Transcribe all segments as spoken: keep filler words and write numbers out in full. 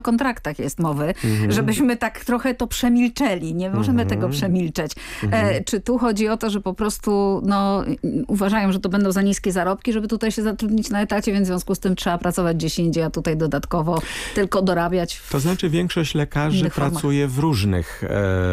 kontraktach jest mowy, Mhm. żebyśmy tak trochę to przemilczeli. Nie możemy Mhm. tego przemilczeć. Mhm. E, czy tu chodzi o to, że po prostu no, uważają, że to będą za niskie zarobki, żeby tutaj się zatrudnić na etacie, więc w związku z tym trzeba pracować gdzieś indziej, a tutaj dodatkowo tylko dorabiać. W... To znaczy większość lekarzy innych formach. pracuje w różnych, e,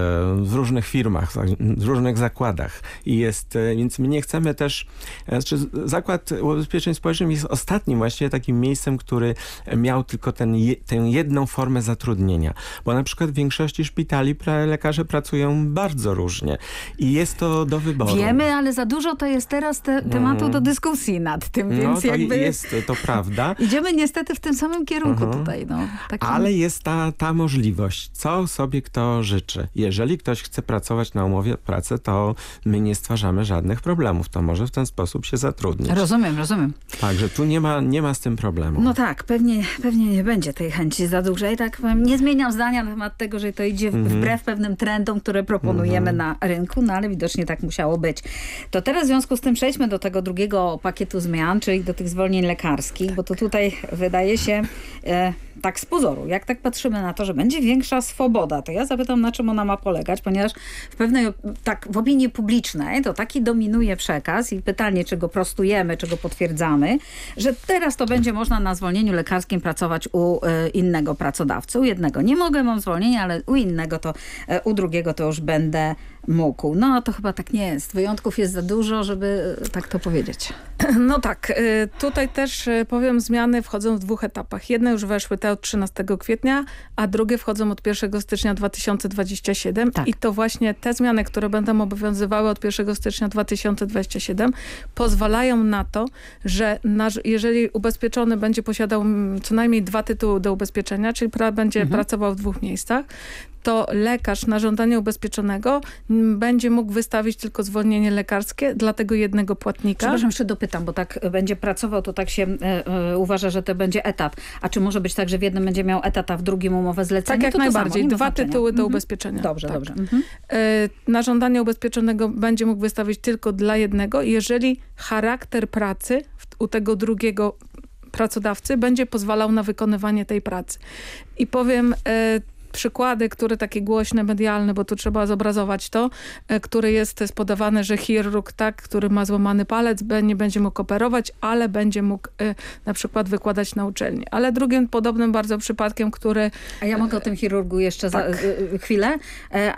w różnych firmach, w różnych zakładach. I jest, e, więc my nie chcemy też, e, znaczy Zakład Ubezpieczeń Społecznych jest ostatnim właściwie takim miejscem, który miał tylko ten, je, tę jedną formę zatrudnienia. Bo na przykład w większości szpitali pra, lekarze pracują bardzo różnie. I jest to do wyboru. Wiemy, ale za dużo to jest teraz te, tematu Mhm. do dyskusji nad tym, No więc to jakby jest, to prawda. idziemy niestety w tym samym kierunku Mhm. tutaj. No, takim... Ale jest ta, ta możliwość, co sobie kto życzy. Jeżeli ktoś chce pracować na umowie o pracę, to my nie stwarzamy żadnych problemów. To może w ten sposób się zatrudnić. Rozumiem, rozumiem. Także tu nie ma, nie ma z tym problemu. No tak, pewnie, pewnie nie będzie tej chęci za dużej. Tak powiem, nie zmieniam zdania na temat tego, że to idzie w, Mhm. wbrew pewnym trendom, które proponujemy Mhm. na rynku, no ale widocznie tak musiało być. To teraz w związku z tym przejdźmy do tego drugiego pakietu zmian, czyli do tych zwolnień lekarskich, bo to tutaj wydaje się e, tak z pozoru, jak tak patrzymy na to, że będzie większa swoboda, to ja zapytam, na czym ona ma polegać, ponieważ w pewnej, tak w opinii publicznej to taki dominuje przekaz i pytanie, czy go prostujemy, czy go potwierdzamy, że teraz to będzie można na zwolnieniu lekarskim pracować u e, innego pracodawcy. U jednego nie mogę, mam zwolnienie, ale u innego to, e, u drugiego to już będę mógł. No a to chyba tak nie jest. Wyjątków jest za dużo, żeby e, tak to powiedzieć. No tak, y, tutaj też y, powiem, zmiany wchodzą w dwóch etapach. Jedne już weszły te od trzynastego kwietnia, a drugie wchodzą od pierwszego stycznia dwa tysiące dwudziestego siódmego Tak. i to właśnie te zmiany, które będą obowiązywały od pierwszego stycznia dwa tysiące dwudziestego siódmego pozwalają na to, że nasz, jeżeli ubezpieczony będzie posiadał mm, co najmniej dwa tytuły do ubezpieczenia, czyli pra, będzie Mhm. pracował w dwóch miejscach, to lekarz na żądanie ubezpieczonego m, będzie mógł wystawić tylko zwolnienie lekarskie dla tego jednego płatnika. Przepraszam, jeszcze dopytam, bo tak będzie pracował, to tak się e, e, uważa, że to będzie etat. A czy może być tak, że w jednym będzie miał etat, a w drugim umowę zlecenia? Tak jak to to najbardziej. samo, nie ma Dwa znaczenia. tytuły do Mhm. ubezpieczenia. Dobrze, Tak. dobrze. Mhm. E, Na żądanie ubezpieczonego będzie mógł wystawić tylko dla jednego, jeżeli charakter pracy w- u tego drugiego pracodawcy będzie pozwalał na wykonywanie tej pracy. I powiem e, przykłady, które takie głośne, medialne, bo tu trzeba zobrazować to, e, które jest spodobane, że chirurg, tak, który ma złamany palec, be- nie będzie mógł operować, ale będzie mógł e, na przykład wykładać na uczelni. Ale drugim podobnym bardzo przypadkiem, który A ja mogę o tym chirurgu jeszcze za Tak. y, y, chwilę. E,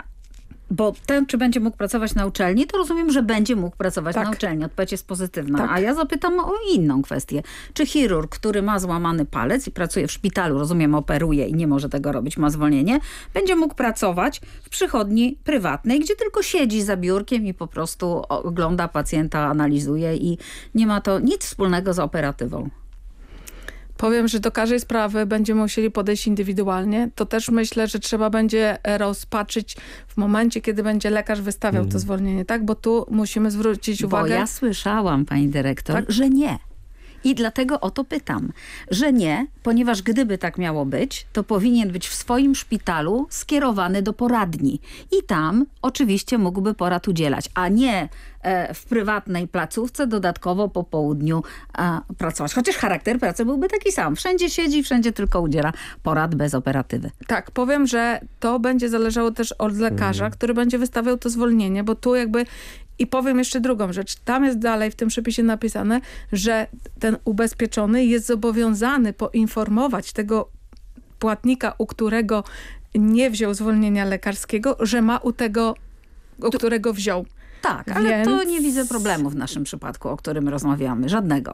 Bo ten, czy będzie mógł pracować na uczelni, to rozumiem, że będzie mógł pracować Tak. na uczelni. Odpowiedź jest pozytywna. Tak. A ja zapytam o inną kwestię. Czy chirurg, który ma złamany palec i pracuje w szpitalu, rozumiem, operuje i nie może tego robić, ma zwolnienie, będzie mógł pracować w przychodni prywatnej, gdzie tylko siedzi za biurkiem i po prostu ogląda pacjenta, analizuje i nie ma to nic wspólnego z operatywą. Powiem, że do każdej sprawy będziemy musieli podejść indywidualnie. To też myślę, że trzeba będzie rozpatrzyć w momencie, kiedy będzie lekarz wystawiał to zwolnienie, tak? Bo tu musimy zwrócić Bo uwagę. ja słyszałam, pani dyrektor, Tak? że nie. I dlatego o to pytam, że nie, ponieważ gdyby tak miało być, to powinien być w swoim szpitalu skierowany do poradni. I tam oczywiście mógłby porad udzielać, a nie e, w prywatnej placówce dodatkowo po południu e, pracować. Chociaż charakter pracy byłby taki sam. Wszędzie siedzi, wszędzie tylko udziela porad bez operatywy. Tak, powiem, że to będzie zależało też od lekarza, który będzie wystawiał to zwolnienie, bo tu jakby i powiem jeszcze drugą rzecz. Tam jest dalej w tym przepisie napisane, że ten ubezpieczony jest zobowiązany poinformować tego płatnika, u którego nie wziął zwolnienia lekarskiego, że ma u tego, u którego wziął. Tak, ale to Więc- nie widzę problemu w naszym przypadku, o którym rozmawiamy. Żadnego.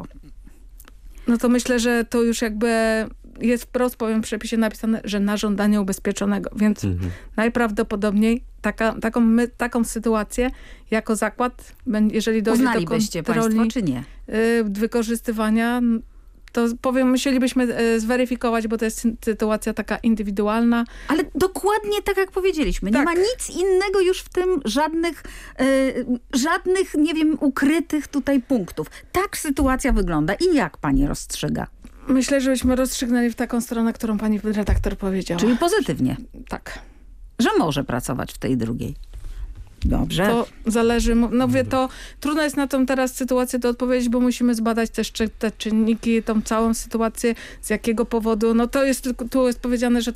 No to myślę, że to już jakby jest wprost, powiem, w przepisie napisane, że na żądanie ubezpieczonego. Więc Mhm. najprawdopodobniej taka, taką, my, taką sytuację jako zakład, bę- jeżeli dojdzie do Uznalibyście kontroli państwo, czy nie? y, wykorzystywania, to powiem, musielibyśmy y, zweryfikować, bo to jest sy- sytuacja taka indywidualna. Ale dokładnie tak jak powiedzieliśmy. Nie Tak. ma nic innego już w tym, żadnych, e, żadnych, nie wiem, ukrytych tutaj punktów. Tak sytuacja wygląda. I jak pani rozstrzyga? Myślę, żebyśmy rozstrzygnęli w taką stronę, którą pani redaktor powiedziała. Czyli pozytywnie, tak. że może pracować w tej drugiej. Dobrze. To zależy, no wie, to trudno jest na tą teraz sytuację to odpowiedzieć, bo musimy zbadać też czy te czynniki, tą całą sytuację, z jakiego powodu, no to jest tylko, tu jest powiedziane, że